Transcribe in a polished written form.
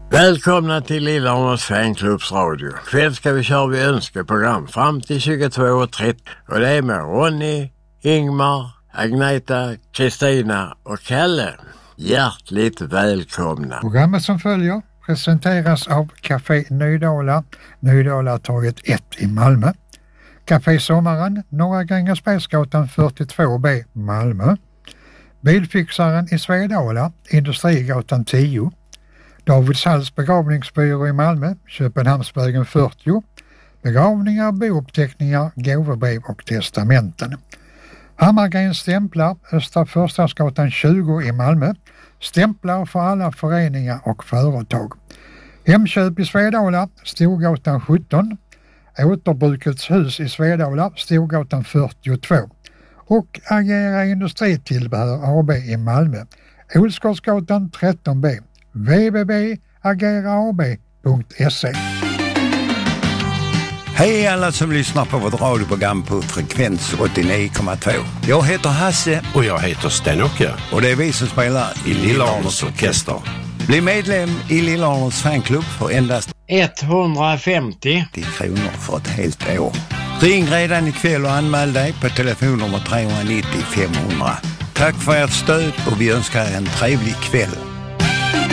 Välkomna till Lillhammars fanklubbs radio. Kväll ska vi köra vid önskeprogram fram till 22.30. Och det är med Ronny, Ingmar, Agneta, Kristina och Kalle. Hjärtligt välkomna. Programmet som följer presenteras av Café Nydala, Nydalatorget 1 i Malmö. Café Sommaren, Norra Grängesbergsgatan 42B, Malmö. Bilfixaren i Svedala, Industrigatan 10. Davids Halls begravningsbyrå i Malmö, Köpenhamnsvägen 40. Begravningar, bouppteckningar, gåvobrev och testamenten. Hammargrens stämplar, Östra Förstadsgatan 20 i Malmö. Stämplar för alla föreningar och företag. Hemköp i Svedala, Storgatan 17. Återbrukets hus i Svedala, Storgatan 42. Och Agera Industritillbehör AB i Malmö, Olsgårdsgatan 13B. www.ageraab.se. Hej alla som lyssnar på vårt radioprogram på frekvens 89,2. Jag heter Hasse och jag heter Sten-Åke. Och det är vi som spelar i Lillhammars orkester. Bli medlem i Lillhammars fanklubb för endast 150 kronor för ett helt år. Ring redan ikväll och anmäl dig på telefonnummer 390 500. Tack för ert stöd och vi önskar er en trevlig kväll.